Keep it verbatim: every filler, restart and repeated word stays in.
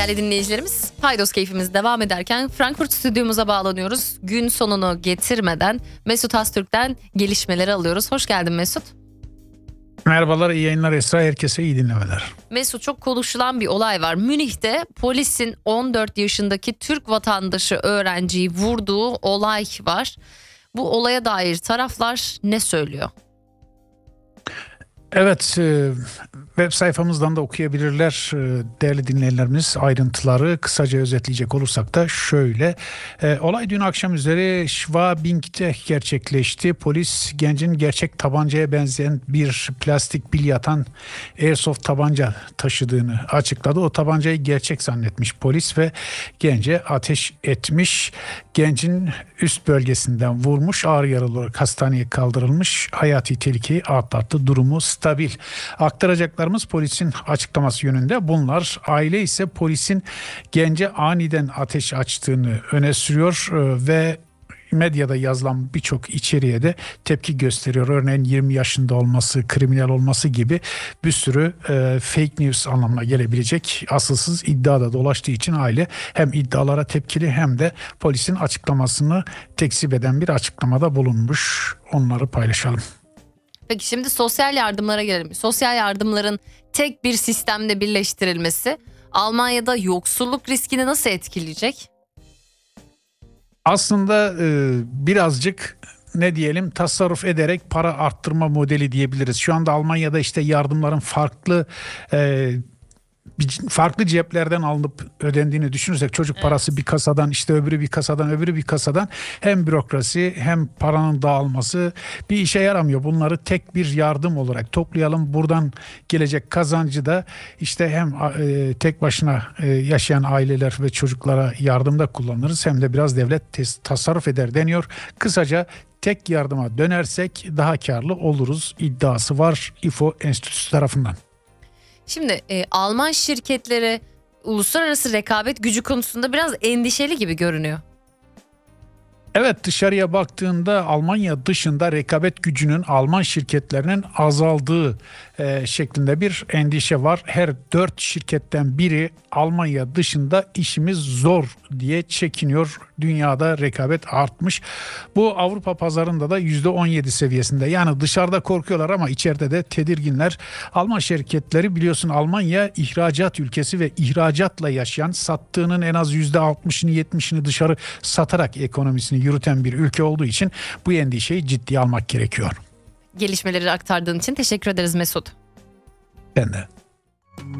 Değerli dinleyicilerimiz, Paydos keyfimiz devam ederken Frankfurt stüdyomuza bağlanıyoruz. Gün sonunu getirmeden Mesut Astürk'ten gelişmeleri alıyoruz. Hoş geldin Mesut. Merhabalar, iyi yayınlar Esra. Herkese iyi dinlemeler. Mesut, çok konuşulan bir olay var. Münih'te polisin on dört yaşındaki Türk vatandaşı öğrenciyi vurduğu olay var. Bu olaya dair taraflar ne söylüyor? Evet, e, web sayfamızdan da okuyabilirler e, değerli dinleyenlerimiz ayrıntıları. Kısaca özetleyecek olursak da şöyle. E, olay dün akşam üzeri Schwabing'de gerçekleşti. Polis gencin gerçek tabancaya benzeyen bir plastik bilyatan airsoft tabanca taşıdığını açıkladı. O tabancayı gerçek zannetmiş polis ve gence ateş etmiş. Gencin üst bölgesinden vurmuş, ağır yaralı olarak hastaneye kaldırılmış. Hayati tehlikeyi atlattı, durumu stabil. Aktaracaklarımız polisin açıklaması yönünde bunlar. Aile ise polisin gence aniden ateş açtığını öne sürüyor ve medyada yazılan birçok içeriğe de tepki gösteriyor. Örneğin yirmi yaşında olması, kriminal olması gibi bir sürü e, fake news anlamına gelebilecek asılsız iddiada dolaştığı için aile hem iddialara tepkili hem de polisin açıklamasını tekzip eden bir açıklamada bulunmuş. Onları paylaşalım. Peki şimdi sosyal yardımlara gelelim. Sosyal yardımların tek bir sistemde birleştirilmesi Almanya'da yoksulluk riskini nasıl etkileyecek? Aslında e, birazcık ne diyelim tasarruf ederek para arttırma modeli diyebiliriz. Şu anda Almanya'da işte yardımların farklı e, farklı ceplerden alınıp ödendiğini düşünürsek çocuk parası evet. bir kasadan işte öbürü bir kasadan öbürü bir kasadan hem bürokrasi hem paranın dağılması bir işe yaramıyor. Bunları tek bir yardım olarak toplayalım. Buradan gelecek kazancı da işte hem e, tek başına e, yaşayan aileler ve çocuklara yardımda kullanırız hem de biraz devlet tes- tasarruf eder deniyor. Kısaca tek yardıma dönersek daha karlı oluruz iddiası var İFO Enstitüsü tarafından. Şimdi e, Alman şirketleri uluslararası rekabet gücü konusunda biraz endişeli gibi görünüyor. Evet, dışarıya baktığında Almanya dışında rekabet gücünün Alman şirketlerinin azaldığı e, şeklinde bir endişe var. Her dört şirketten biri Almanya dışında işimiz zor diye çekiniyor. Dünyada rekabet artmış. Bu Avrupa pazarında da yüzde on yedi seviyesinde. Yani dışarıda korkuyorlar ama içeride de tedirginler. Alman şirketleri biliyorsun Almanya ihracat ülkesi ve ihracatla yaşayan, sattığının en az yüzde altmışını yetmişini dışarı satarak ekonomisini yürüten bir ülke olduğu için bu endişeyi ciddiye almak gerekiyor. Gelişmeleri aktardığın için teşekkür ederiz Mesut. Ben de.